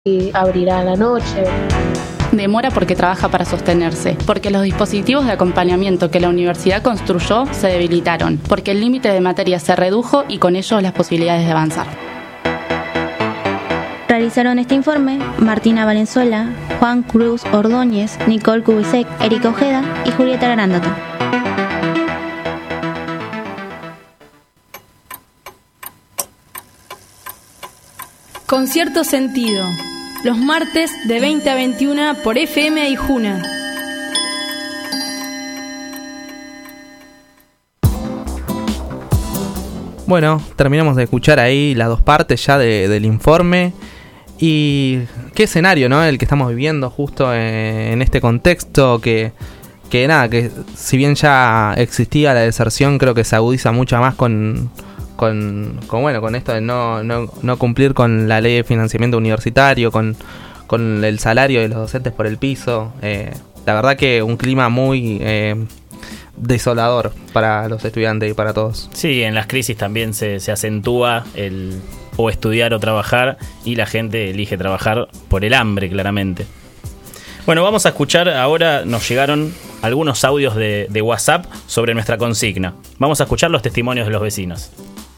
abrirá a la noche. Demora porque trabaja para sostenerse, porque los dispositivos de acompañamiento que la universidad construyó se debilitaron, porque el límite de materias se redujo y con ello las posibilidades de avanzar. Realizaron este informe Martina Valenzuela, Juan Cruz Ordóñez, Nicole Kubisek, Erika Ojeda y Julieta Grandoto. Con cierto sentido, los martes de 20 a 21 por FM Aijuna. Bueno, terminamos de escuchar ahí las dos partes ya del informe. Y qué escenario, ¿no? El que estamos viviendo justo en este contexto que nada, que si bien ya existía la deserción, creo que se agudiza mucho más con esto de no cumplir con la ley de financiamiento universitario, con el salario de los docentes por el piso. La verdad que un clima muy desolador para los estudiantes y para todos. Sí, en las crisis también se acentúa el o estudiar o trabajar, y la gente elige trabajar por el hambre, claramente. Bueno, vamos a escuchar ahora, nos llegaron algunos audios de WhatsApp sobre nuestra consigna. Vamos a escuchar los testimonios de los vecinos.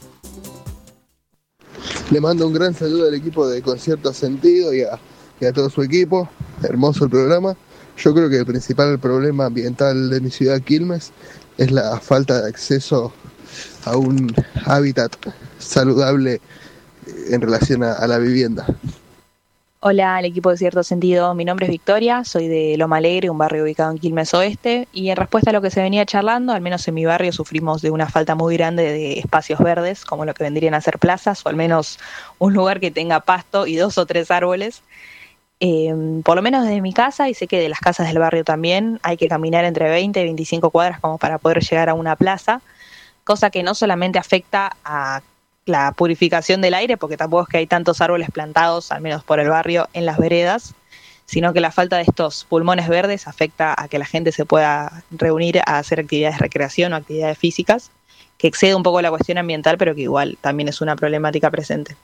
Le mando un gran saludo al equipo de Con Cierto Sentido y a todo su equipo. Hermoso el programa. Yo creo que el principal problema ambiental de mi ciudad, Quilmes, es la falta de acceso a un hábitat saludable en relación a la vivienda. Hola al equipo de Cierto Sentido, mi nombre es Victoria, soy de Loma Alegre, un barrio ubicado en Quilmes Oeste, y en respuesta a lo que se venía charlando, al menos en mi barrio sufrimos de una falta muy grande de espacios verdes, como lo que vendrían a ser plazas, o al menos un lugar que tenga pasto y 2 o 3 árboles. Por lo menos desde mi casa, y sé que de las casas del barrio también, hay que caminar entre 20 y 25 cuadras como para poder llegar a una plaza, cosa que no solamente afecta a la purificación del aire, porque tampoco es que hay tantos árboles plantados, al menos por el barrio, en las veredas, sino que la falta de estos pulmones verdes afecta a que la gente se pueda reunir a hacer actividades de recreación o actividades físicas, que excede un poco la cuestión ambiental, pero que igual también es una problemática presente.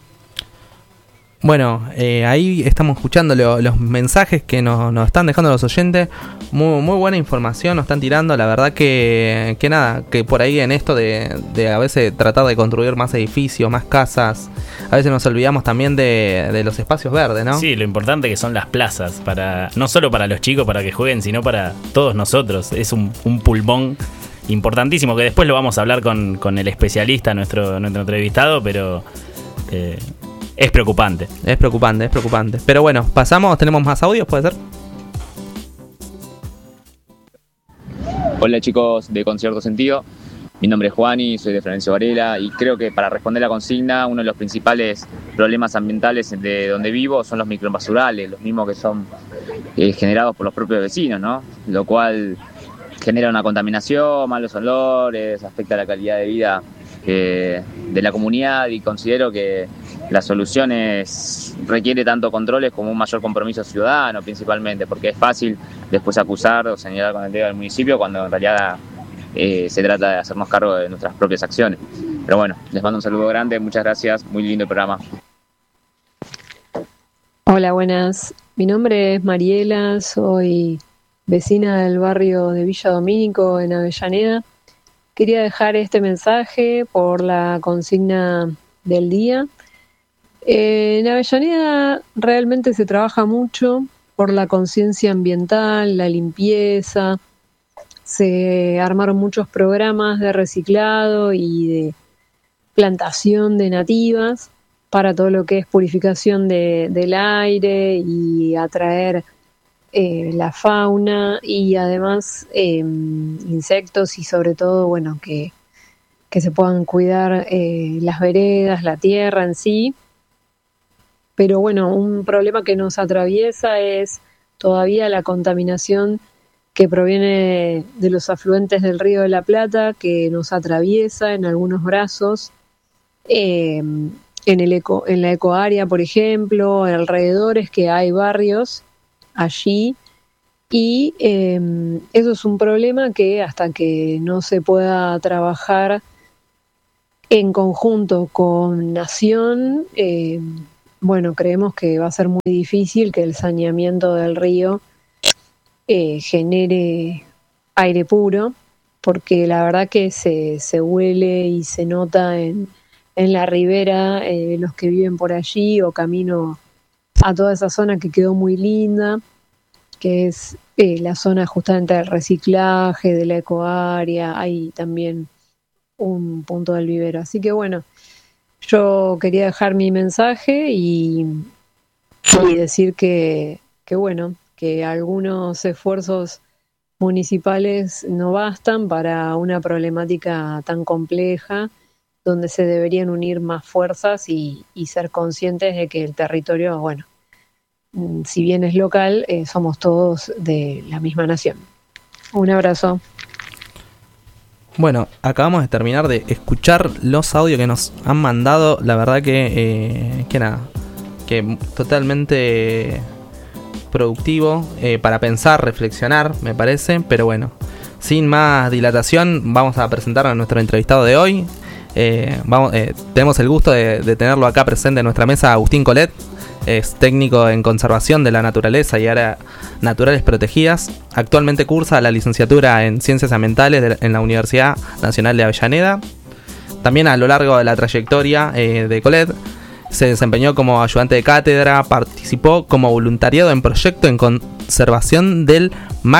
Bueno, ahí estamos escuchando los mensajes que nos están dejando los oyentes. Muy buena información nos están tirando. La verdad que nada, que por ahí en esto de a veces tratar de construir más edificios, más casas, a veces nos olvidamos también de los espacios verdes, ¿no? Sí, lo importante que son las plazas, no solo para los chicos para que jueguen, sino para todos nosotros. Es un pulmón importantísimo, que después lo vamos a hablar con el especialista, nuestro entrevistado, pero... Es preocupante. Es preocupante. Pero bueno, pasamos, tenemos más audios, ¿puede ser? Hola chicos de Con Cierto Sentido, mi nombre es Juani, soy de Florencio Varela, y creo que para responder la consigna, uno de los principales problemas ambientales de donde vivo son los microbasurales, los mismos que son generados por los propios vecinos, ¿no? Lo cual genera una contaminación, malos olores, afecta la calidad de vida de la comunidad, y considero que la solución requiere tanto controles como un mayor compromiso ciudadano, principalmente, porque es fácil después acusar o señalar con el dedo al municipio cuando en realidad se trata de hacernos cargo de nuestras propias acciones. Pero bueno, les mando un saludo grande, muchas gracias, muy lindo el programa. Hola, buenas. Mi nombre es Mariela, soy vecina del barrio de Villa Domínico en Avellaneda. Quería dejar este mensaje por la consigna del día. En Avellaneda realmente se trabaja mucho por la conciencia ambiental, la limpieza. Se armaron muchos programas de reciclado y de plantación de nativas para todo lo que es purificación del aire y atraer la fauna y además insectos, y sobre todo, bueno, que se puedan cuidar las veredas, la tierra en sí. Pero bueno, un problema que nos atraviesa es todavía la contaminación que proviene de los afluentes del Río de la Plata, que nos atraviesa en algunos brazos, en la ecoárea, por ejemplo, en alrededores, que hay barrios allí, y eso es un problema que hasta que no se pueda trabajar en conjunto con Nación, bueno, creemos que va a ser muy difícil que el saneamiento del río genere aire puro, porque la verdad que se huele y se nota en la ribera, los que viven por allí o camino a toda esa zona que quedó muy linda, que es la zona justamente del reciclaje, de la ecoárea, hay también un punto del vivero. Así que bueno, yo quería dejar mi mensaje y decir que bueno, que algunos esfuerzos municipales no bastan para una problemática tan compleja, donde se deberían unir más fuerzas y ser conscientes de que el territorio, bueno, si bien es local, somos todos de la misma nación. Un abrazo. Bueno, acabamos de terminar de escuchar los audios que nos han mandado. La verdad que nada, que totalmente productivo para pensar, reflexionar, me parece. Pero bueno, sin más dilatación, vamos a presentar a nuestro entrevistado de hoy. Tenemos el gusto de tenerlo acá presente en nuestra mesa, Agustín Colet. Es técnico en conservación de la naturaleza y áreas naturales protegidas. Actualmente cursa la licenciatura en Ciencias Ambientales en la Universidad Nacional de Avellaneda. También a lo largo de la trayectoria de Colet se desempeñó como ayudante de cátedra, participó como voluntariado en proyectos en conservación del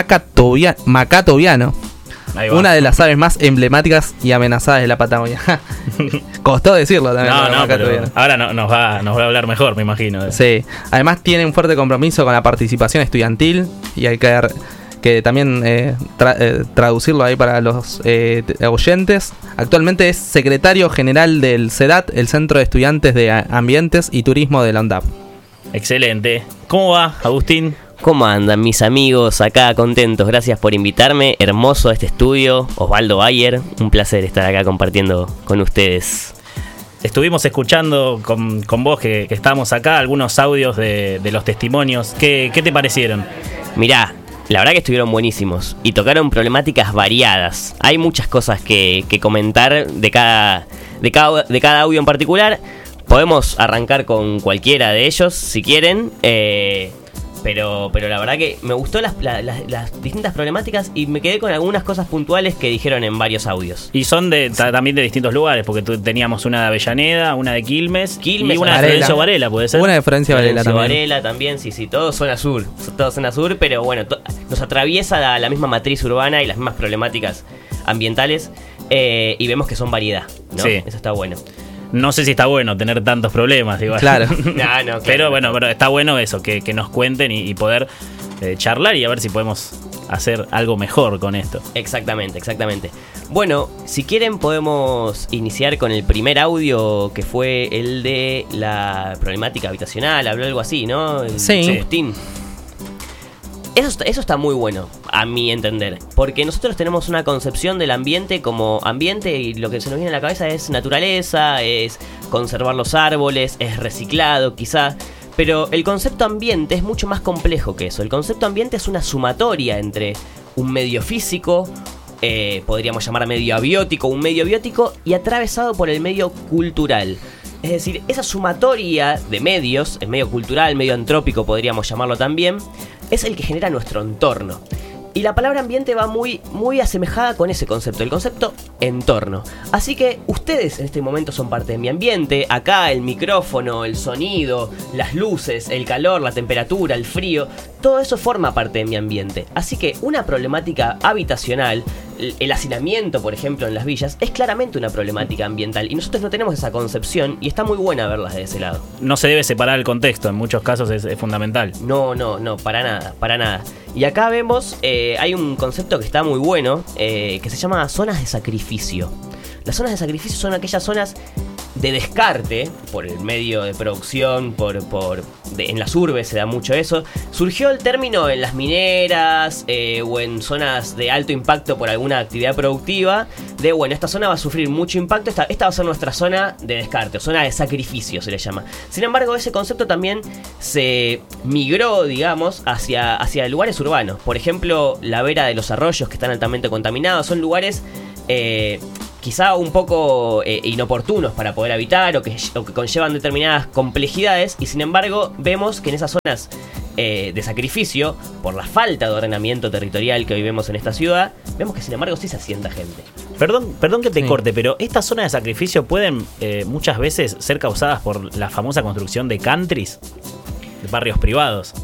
macato viano, una de las aves más emblemáticas y amenazadas de la Patagonia. Costó decirlo también. Pero ahora nos va a hablar mejor, me imagino. Sí, además tiene un fuerte compromiso con la participación estudiantil y hay que también traducirlo ahí para los oyentes. Actualmente es secretario general del CEDAT, el Centro de Estudiantes de Ambientes y Turismo de la UNDAP. Excelente. ¿Cómo va, Agustín? ¿Cómo andan mis amigos? Acá contentos, gracias por invitarme. Hermoso este estudio, Osvaldo Bayer, un placer estar acá compartiendo con ustedes. Estuvimos escuchando con vos que estábamos acá algunos audios de los testimonios. ¿Qué te parecieron? Mirá, la verdad que estuvieron buenísimos y tocaron problemáticas variadas. Hay muchas cosas que comentar de cada audio en particular. Podemos arrancar con cualquiera de ellos si quieren. Pero la verdad que me gustó las distintas problemáticas y me quedé con algunas cosas puntuales que dijeron en varios audios. Y son también de distintos lugares, porque teníamos una de Avellaneda, una de Quilmes y una de Florencio Varela, ¿puede ser? Una de Florencio Varela también. Varela también, sí, todos zona sur, pero bueno, nos atraviesa la misma matriz urbana y las mismas problemáticas ambientales y vemos que son variedad, ¿no? Sí. Eso está bueno. No sé si está bueno tener tantos problemas, igual. Claro. Claro. Pero bueno, está bueno eso, que nos cuenten y poder charlar y a ver si podemos hacer algo mejor con esto. Exactamente. Bueno, si quieren podemos iniciar con el primer audio, que fue el de la problemática habitacional, habló algo así, ¿no? Sí. Agustín. Eso está muy bueno, a mi entender, porque nosotros tenemos una concepción del ambiente como ambiente y lo que se nos viene a la cabeza es naturaleza, es conservar los árboles, es reciclado quizás, pero el concepto ambiente es mucho más complejo que eso. El concepto ambiente es una sumatoria entre un medio físico, podríamos llamar medio abiótico, un medio biótico y atravesado por el medio cultural. Es decir, esa sumatoria de medios, el medio cultural, medio antrópico podríamos llamarlo también, es el que genera nuestro entorno. Y la palabra ambiente va muy, muy asemejada con ese concepto, el concepto entorno. Así que ustedes en este momento son parte de mi ambiente. Acá el micrófono, el sonido, las luces, el calor, la temperatura, el frío, todo eso forma parte de mi ambiente. Así que una problemática habitacional, el hacinamiento, por ejemplo, en las villas, es claramente una problemática ambiental. Y nosotros no tenemos esa concepción y está muy buena verlas de ese lado. No se debe separar el contexto, en muchos casos es fundamental. No, para nada. Y acá vemos, hay un concepto que está muy bueno, que se llama zonas de sacrificio. Las zonas de sacrificio son aquellas zonas de descarte por el medio de producción, en las urbes se da mucho eso. Surgió el término en las mineras o en zonas de alto impacto por alguna actividad productiva, de bueno, esta zona va a sufrir mucho impacto, esta va a ser nuestra zona de descarte, o zona de sacrificio se le llama. Sin embargo, ese concepto también se migró, digamos, hacia lugares urbanos. Por ejemplo, la vera de los arroyos que están altamente contaminados, son lugares quizá un poco inoportunos para poder habitar o que conllevan determinadas complejidades, y sin embargo vemos que en esas zonas de sacrificio, por la falta de ordenamiento territorial que hoy vemos en esta ciudad, vemos que sin embargo sí se asienta gente. Perdón que te corte, pero estas zonas de sacrificio pueden muchas veces ser causadas por la famosa construcción de countries, de barrios privados.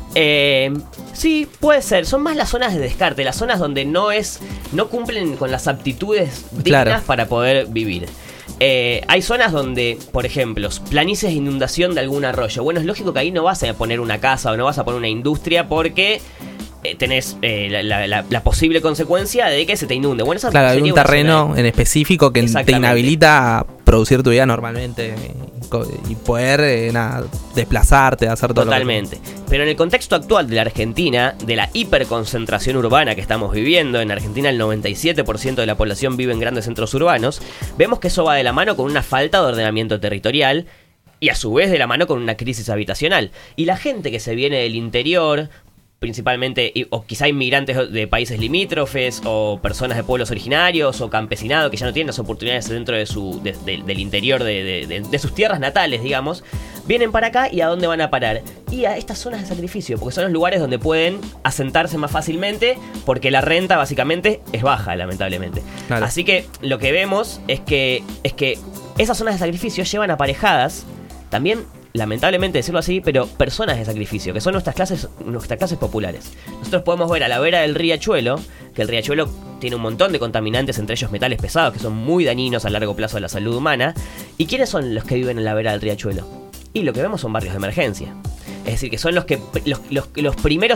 Sí, puede ser. Son más las zonas de descarte, las zonas donde no cumplen con las aptitudes dignas para poder vivir. Hay zonas donde, por ejemplo, planicies de inundación de algún arroyo. Bueno, es lógico que ahí no vas a poner una casa o no vas a poner una industria porque tenés la posible consecuencia de que se te inunde. Bueno, claro, hay un terreno en específico que te inhabilita a producir tu vida normalmente y poder desplazarte, hacer todo. Totalmente. Pero en el contexto actual de la Argentina, de la hiperconcentración urbana que estamos viviendo, en Argentina el 97% de la población vive en grandes centros urbanos, vemos que eso va de la mano con una falta de ordenamiento territorial y a su vez de la mano con una crisis habitacional. Y la gente que se viene del interior, principalmente, o quizá inmigrantes de países limítrofes, o personas de pueblos originarios, o campesinado que ya no tienen las oportunidades dentro del interior de sus tierras natales, digamos, vienen para acá. ¿Y a dónde van a parar? Y a estas zonas de sacrificio, porque son los lugares donde pueden asentarse más fácilmente, porque la renta básicamente es baja, lamentablemente. Claro. Así que lo que vemos es que esas zonas de sacrificio llevan aparejadas también, lamentablemente decirlo así, pero personas de sacrificio, que son nuestras clases populares. Nosotros podemos ver a la vera del riachuelo, que el riachuelo tiene un montón de contaminantes, entre ellos metales pesados, que son muy dañinos a largo plazo a la salud humana. ¿Y quiénes son los que viven en la vera del riachuelo? Y lo que vemos son barrios de emergencia. Es decir, que son los que primero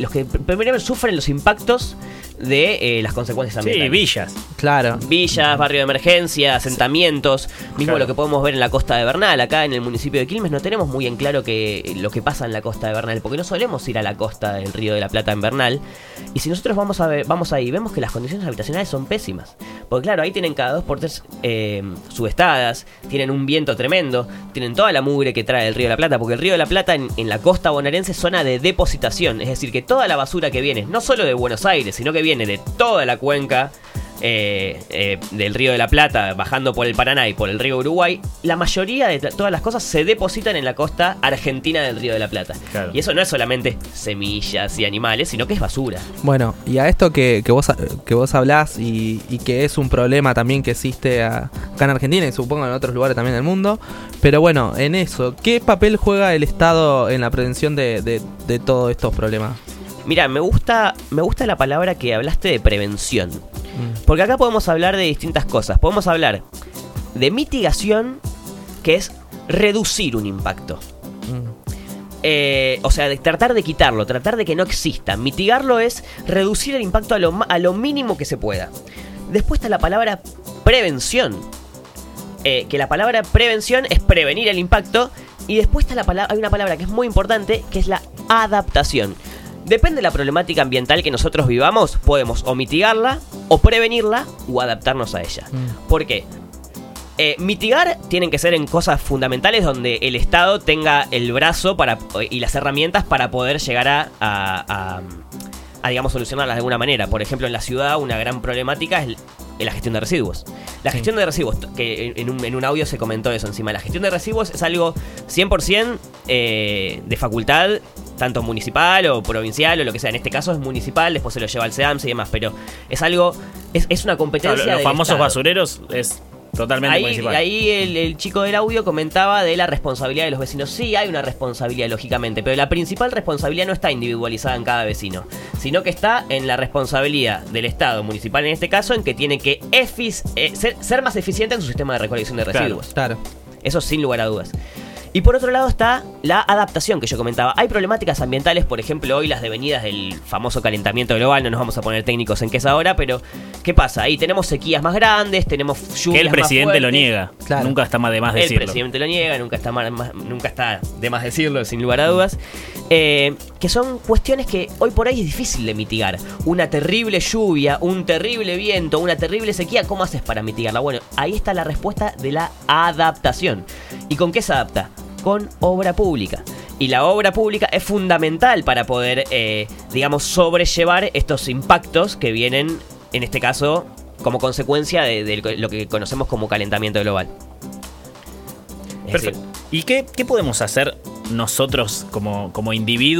sufren los impactos de las consecuencias ambientales. Sí, villas. Claro. Villas, barrio de emergencia, asentamientos. Mismo lo que podemos ver en la costa de Bernal. Acá en el municipio de Quilmes no tenemos muy en claro lo que pasa en la costa de Bernal, porque no solemos ir a la costa del Río de la Plata en Bernal. Y si nosotros vamos ahí, vemos que las condiciones habitacionales son pésimas. Porque claro, ahí tienen cada 2 por 3 subestadas, tienen un viento tremendo, tienen toda la mugre que trae el Río de la Plata, porque el Río de la Plata en la costa bonaerense es zona de depositación. Es decir, que toda la basura que viene, no solo de Buenos Aires, sino que viene de toda la cuenca del Río de la Plata, bajando por el Paraná y por el río Uruguay, la mayoría de todas las cosas se depositan en la costa argentina del Río de la Plata. Claro. Y eso no es solamente semillas y animales, sino que es basura. Bueno, y a esto que vos hablás y que es un problema también que existe acá en Argentina y supongo en otros lugares también del mundo, pero bueno, en eso, ¿qué papel juega el Estado en la prevención de todos estos problemas? Mira, me gusta la palabra que hablaste de prevención. Porque acá podemos hablar de distintas cosas. Podemos hablar de mitigación, que es reducir un impacto. O sea, de tratar de quitarlo, tratar de que no exista. Mitigarlo es reducir el impacto a lo mínimo que se pueda. Después está la palabra prevención. Que la palabra prevención es prevenir el impacto. Y después está hay una palabra que es muy importante, que es la adaptación. Depende de la problemática ambiental que nosotros vivamos, podemos o mitigarla, o prevenirla, o adaptarnos a ella. ¿Por qué? Mitigar tienen que ser en cosas fundamentales donde el Estado tenga el brazo y las herramientas para poder llegar a digamos, solucionarlas de alguna manera. Por ejemplo, en la ciudad una gran problemática es la gestión de residuos. La gestión de residuos, que en un audio se comentó eso encima. La gestión de residuos es algo 100% de facultad, tanto municipal o provincial o lo que sea. En este caso es municipal, después se lo lleva al SEAMSE y demás, pero es algo, es una competencia. Claro, los famosos Estado. Basureros es totalmente municipal. Ahí el chico del audio comentaba de la responsabilidad de los vecinos. Sí, hay una responsabilidad, lógicamente, pero la principal responsabilidad no está individualizada en cada vecino, sino que está en la responsabilidad del Estado municipal, en este caso, en que tiene que ser más eficiente en su sistema de recolección de residuos. Claro. Eso sin lugar a dudas. Y por otro lado está la adaptación que yo comentaba. Hay problemáticas ambientales, por ejemplo, hoy las devenidas del famoso calentamiento global. No nos vamos a poner técnicos en qué es ahora, pero ¿qué pasa? Ahí tenemos sequías más grandes, tenemos lluvias más fuertes. Que el presidente lo niega. Claro. Nunca está de más decirlo. El presidente lo niega, nunca está de más decirlo, sin lugar a dudas. Que son cuestiones que hoy por hoy es difícil de mitigar. Una terrible lluvia, un terrible viento, una terrible sequía, ¿cómo haces para mitigarla? Bueno, ahí está la respuesta de la adaptación. ¿Y con qué se adapta? Con obra pública. Y la obra pública es fundamental para poder, digamos, sobrellevar estos impactos que vienen, en este caso, como consecuencia de lo que conocemos como calentamiento global. Perfecto. ¿Y qué podemos hacer nosotros como individuos